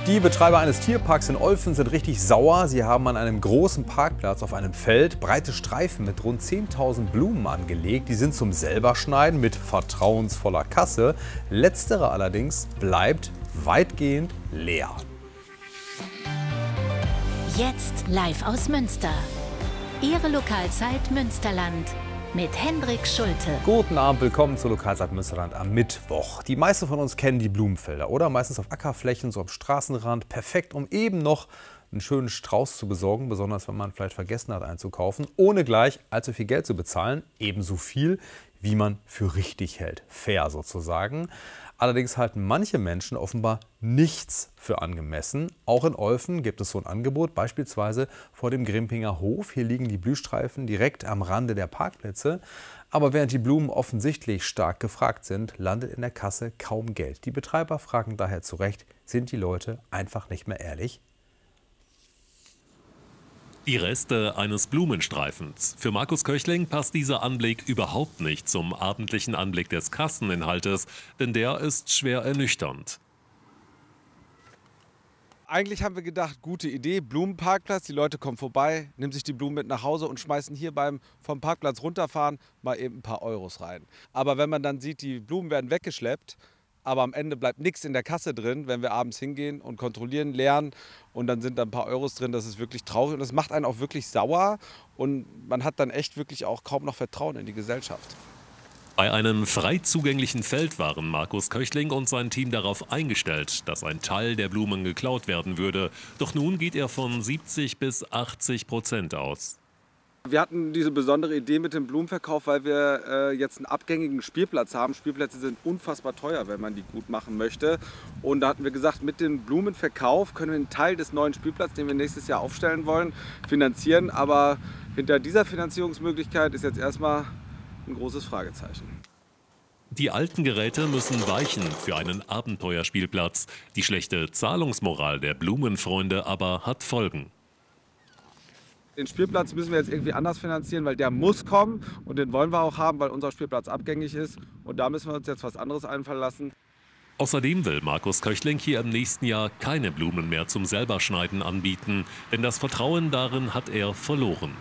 Die Betreiber eines Tierparks in Olfen sind richtig sauer. Sie haben an einem großen Parkplatz auf einem Feld breite Streifen mit rund 10.000 Blumen angelegt. Die sind zum Selberschneiden mit vertrauensvoller Kasse. Letztere allerdings bleibt weitgehend leer. Jetzt live aus Münster. Ihre Lokalzeit Münsterland. Mit Hendrik Schulte. Guten Abend, willkommen zur Lokalzeit Münsterland am Mittwoch. Die meisten von uns kennen die Blumenfelder, oder? Meistens auf Ackerflächen, so am Straßenrand. Perfekt, um eben noch einen schönen Strauß zu besorgen, besonders wenn man vielleicht vergessen hat einzukaufen, ohne gleich allzu viel Geld zu bezahlen. Ebenso viel, wie man für richtig hält. Fair sozusagen. Allerdings halten manche Menschen offenbar nichts für angemessen. Auch in Olfen gibt es so ein Angebot, beispielsweise vor dem Grimpinger Hof. Hier liegen die Blühstreifen direkt am Rande der Parkplätze. Aber während die Blumen offensichtlich stark gefragt sind, landet in der Kasse kaum Geld. Die Betreiber fragen daher zu Recht, sind die Leute einfach nicht mehr ehrlich? Die Reste eines Blumenstreifens. Für Markus Köchling passt dieser Anblick überhaupt nicht zum abendlichen Anblick des Kasseninhaltes, denn der ist schwer ernüchternd. Eigentlich haben wir gedacht, gute Idee, Blumenparkplatz, die Leute kommen vorbei, nehmen sich die Blumen mit nach Hause und schmeißen hier vom Parkplatz runterfahren mal eben ein paar Euros rein. Aber wenn man dann sieht, die Blumen werden weggeschleppt, aber am Ende bleibt nichts in der Kasse drin, wenn wir abends hingehen und kontrollieren, leeren und dann sind da ein paar Euros drin, das ist wirklich traurig und das macht einen auch wirklich sauer und man hat dann echt wirklich auch kaum noch Vertrauen in die Gesellschaft. Bei einem frei zugänglichen Feld waren Markus Köchling und sein Team darauf eingestellt, dass ein Teil der Blumen geklaut werden würde. Doch nun geht er von 70 bis 80% aus. Wir hatten diese besondere Idee mit dem Blumenverkauf, weil wir jetzt einen abgängigen Spielplatz haben. Spielplätze sind unfassbar teuer, wenn man die gut machen möchte. Und da hatten wir gesagt, mit dem Blumenverkauf können wir einen Teil des neuen Spielplatzes, den wir nächstes Jahr aufstellen wollen, finanzieren. Aber hinter dieser Finanzierungsmöglichkeit ist jetzt erstmal ein großes Fragezeichen. Die alten Geräte müssen weichen für einen Abenteuerspielplatz. Die schlechte Zahlungsmoral der Blumenfreunde aber hat Folgen. Den Spielplatz müssen wir jetzt irgendwie anders finanzieren, weil der muss kommen und den wollen wir auch haben, weil unser Spielplatz abgängig ist. Und da müssen wir uns jetzt was anderes einfallen lassen. Außerdem will Markus Köchling hier im nächsten Jahr keine Blumen mehr zum Selberschneiden anbieten, denn das Vertrauen darin hat er verloren.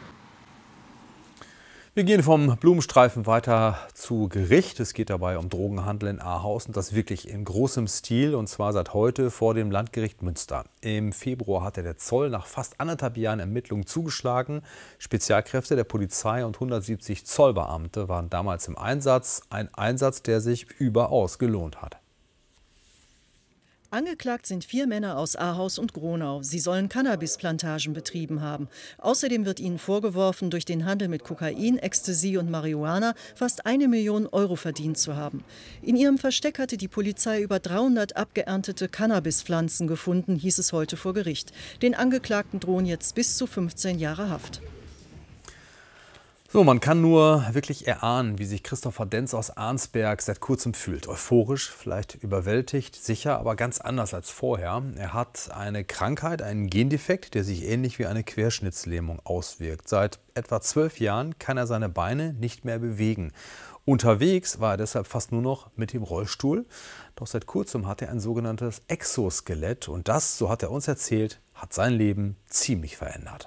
Wir gehen vom Blumenstreifen weiter zu Gericht. Es geht dabei um Drogenhandel in Ahaus und das wirklich in großem Stil und zwar seit heute vor dem Landgericht Münster. Im Februar hatte der Zoll nach fast 1,5 Jahren Ermittlungen zugeschlagen. Spezialkräfte der Polizei und 170 Zollbeamte waren damals im Einsatz. Ein Einsatz, der sich überaus gelohnt hat. Angeklagt sind 4 Männer aus Ahaus und Gronau. Sie sollen Cannabisplantagen betrieben haben. Außerdem wird ihnen vorgeworfen, durch den Handel mit Kokain, Ecstasy und Marihuana fast 1 Million Euro verdient zu haben. In ihrem Versteck hatte die Polizei über 300 abgeerntete Cannabispflanzen gefunden, hieß es heute vor Gericht. Den Angeklagten drohen jetzt bis zu 15 Jahre Haft. So, man kann nur wirklich erahnen, wie sich Christopher Denz aus Arnsberg seit kurzem fühlt. Euphorisch, vielleicht überwältigt, sicher, aber ganz anders als vorher. Er hat eine Krankheit, einen Gendefekt, der sich ähnlich wie eine Querschnittslähmung auswirkt. Seit etwa 12 Jahren kann er seine Beine nicht mehr bewegen. Unterwegs war er deshalb fast nur noch mit dem Rollstuhl. Doch seit kurzem hat er ein sogenanntes Exoskelett. Und das, so hat er uns erzählt, hat sein Leben ziemlich verändert.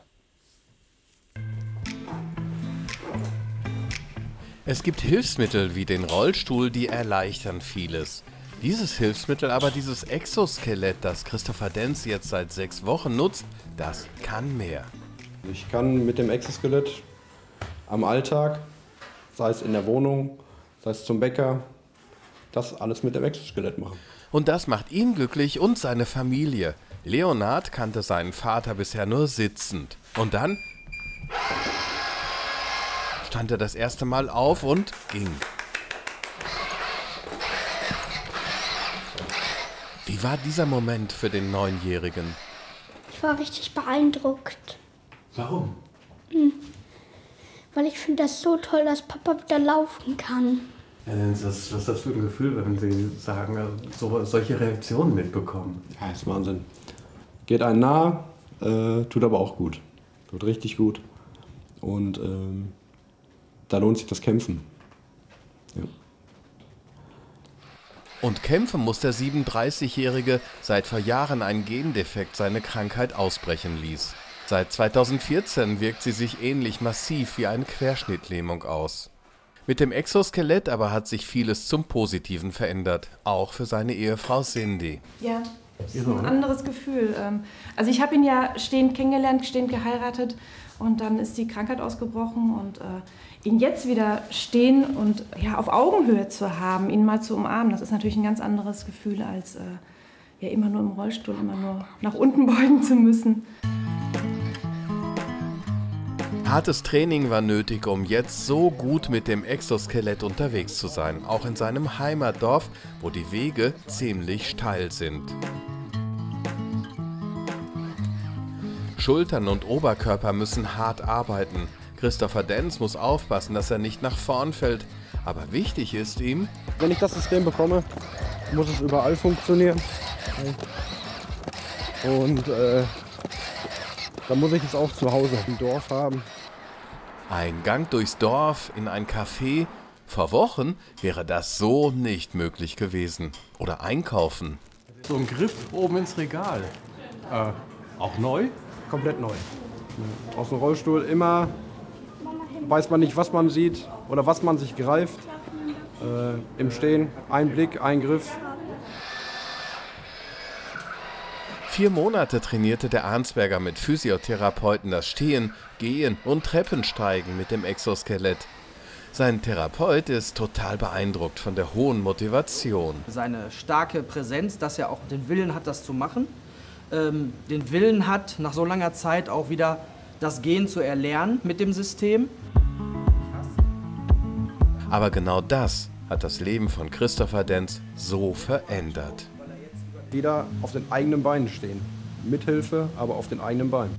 Es gibt Hilfsmittel wie den Rollstuhl, die erleichtern vieles. Dieses Hilfsmittel aber, dieses Exoskelett, das Christopher Denz jetzt seit 6 Wochen nutzt, das kann mehr. Ich kann mit dem Exoskelett am Alltag, sei es in der Wohnung, sei es zum Bäcker, das alles mit dem Exoskelett machen. Und das macht ihn glücklich und seine Familie. Leonard kannte seinen Vater bisher nur sitzend. Und dann stand er das erste Mal auf und ging. Wie war dieser Moment für den 9-Jährigen? Ich war richtig beeindruckt. Warum? Weil ich finde das so toll, dass Papa wieder laufen kann. Ja, was ist das für ein Gefühl, wenn Sie sagen, solche Reaktionen mitbekommen? Ja, ist Wahnsinn. Geht einem nah, tut aber auch gut. Tut richtig gut. Und da lohnt sich das Kämpfen. Ja. Und kämpfen muss der 37-Jährige, seit vor Jahren ein Gendefekt seine Krankheit ausbrechen ließ. Seit 2014 wirkt sie sich ähnlich massiv wie eine Querschnittlähmung aus. Mit dem Exoskelett aber hat sich vieles zum Positiven verändert, auch für seine Ehefrau Cindy. Ja, das ist ein anderes Gefühl. Also ich habe ihn ja stehend kennengelernt, stehend geheiratet und dann ist die Krankheit ausgebrochen und ihn jetzt wieder stehen und ja, auf Augenhöhe zu haben, ihn mal zu umarmen, das ist natürlich ein ganz anderes Gefühl, als ja, immer nur im Rollstuhl, immer nur nach unten beugen zu müssen. Hartes Training war nötig, um jetzt so gut mit dem Exoskelett unterwegs zu sein, auch in seinem Heimatdorf, wo die Wege ziemlich steil sind. Schultern und Oberkörper müssen hart arbeiten. Christopher Denz muss aufpassen, dass er nicht nach vorn fällt. Aber wichtig ist ihm, wenn ich das System bekomme, muss es überall funktionieren. Und dann muss ich es auch zu Hause im Dorf haben. Ein Gang durchs Dorf in ein Café. Vor Wochen wäre das so nicht möglich gewesen. Oder einkaufen. So ein Griff oben ins Regal. Auch neu? Komplett neu. Aus dem Rollstuhl immer, weiß man nicht, was man sieht oder was man sich greift. Im Stehen, ein Blick, ein Griff. 4 Monate trainierte der Arnsberger mit Physiotherapeuten das Stehen, Gehen und Treppensteigen mit dem Exoskelett. Sein Therapeut ist total beeindruckt von der hohen Motivation. Seine starke Präsenz, dass er auch den Willen hat, das zu machen. Den Willen hat, nach so langer Zeit auch wieder das Gehen zu erlernen mit dem System. Aber genau das hat das Leben von Christopher Denz so verändert. Wieder auf den eigenen Beinen stehen. Mit Hilfe, aber auf den eigenen Beinen.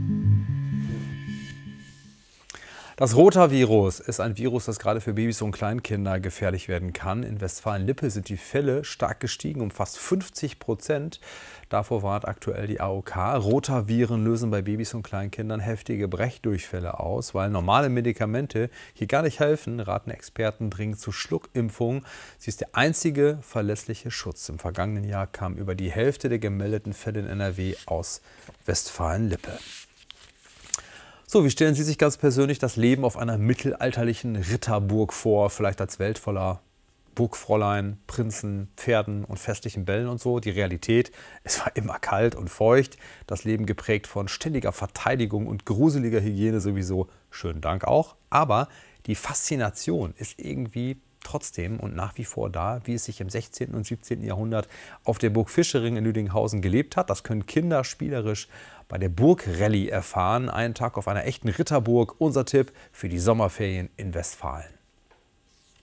Das Rotavirus ist ein Virus, das gerade für Babys und Kleinkinder gefährlich werden kann. In Westfalen-Lippe sind die Fälle stark gestiegen, um fast 50%. Davor warnt aktuell die AOK. Rotaviren lösen bei Babys und Kleinkindern heftige Brechdurchfälle aus. Weil normale Medikamente hier gar nicht helfen, raten Experten dringend zu Schluckimpfung. Sie ist der einzige verlässliche Schutz. Im vergangenen Jahr kam über die Hälfte der gemeldeten Fälle in NRW aus Westfalen-Lippe. So, wie stellen Sie sich ganz persönlich das Leben auf einer mittelalterlichen Ritterburg vor? Vielleicht als Welt voller Burgfräulein, Prinzen, Pferden und festlichen Bällen und so. Die Realität, es war immer kalt und feucht. Das Leben geprägt von ständiger Verteidigung und gruseliger Hygiene sowieso. Schönen Dank auch. Aber die Faszination ist irgendwie trotzdem und nach wie vor da, wie es sich im 16. und 17. Jahrhundert auf der Burg Fischering in Lüdinghausen gelebt hat. Das können Kinder spielerisch bei der Burgrallye erfahren. Einen Tag auf einer echten Ritterburg. Unser Tipp für die Sommerferien in Westfalen.